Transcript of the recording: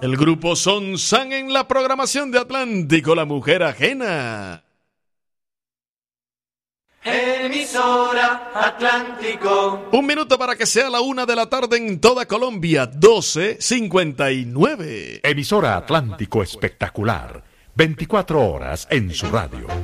El grupo Son San en la programación de Atlántico, la mujer ajena. Emisora Atlántico. 1 minuto para que sea la 1 de la tarde en toda Colombia, 12:59. Emisora Atlántico Espectacular, 24 horas en su radio.